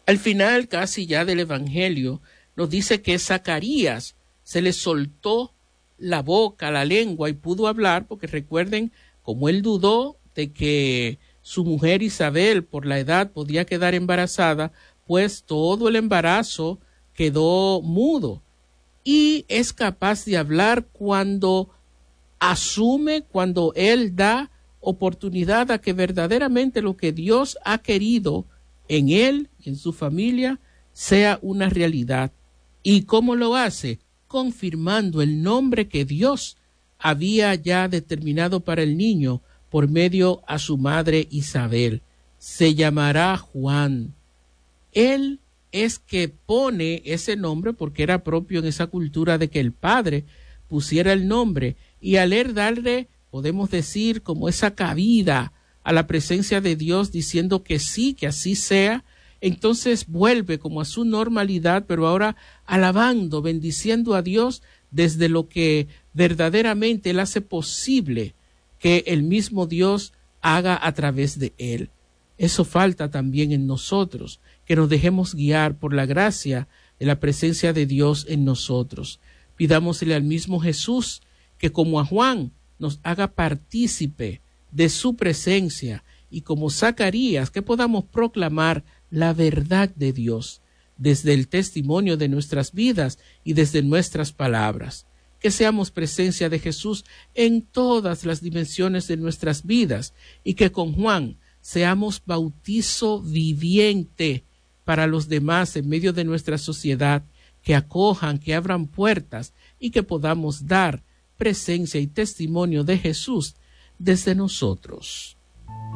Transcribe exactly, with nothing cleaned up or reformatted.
Al final casi ya del Evangelio nos dice que Zacarías se le soltó la boca, la lengua y pudo hablar, porque recuerden, como él dudó de que su mujer Isabel por la edad podía quedar embarazada, pues todo el embarazo quedó mudo y es capaz de hablar cuando asume, cuando él da oportunidad a que verdaderamente lo que Dios ha querido en él y en su familia sea una realidad. ¿Y cómo lo hace? Confirmando el nombre que Dios había ya determinado para el niño por medio a su madre Isabel. Se llamará Juan. Él es que pone ese nombre porque era propio en esa cultura de que el padre pusiera el nombre y al él darle, podemos decir, como esa cabida a la presencia de Dios diciendo que sí, que así sea, entonces vuelve como a su normalidad, pero ahora alabando, bendiciendo a Dios desde lo que verdaderamente él hace posible que el mismo Dios haga a través de él. Eso falta también en nosotros, que nos dejemos guiar por la gracia de la presencia de Dios en nosotros. Pidámosle al mismo Jesús que como a Juan nos haga partícipe de su presencia y como Zacarías que podamos proclamar la verdad de Dios desde el testimonio de nuestras vidas y desde nuestras palabras. Que seamos presencia de Jesús en todas las dimensiones de nuestras vidas y que con Juan seamos bautizo viviente para los demás en medio de nuestra sociedad, que acojan, que abran puertas y que podamos dar presencia y testimonio de Jesús desde nosotros.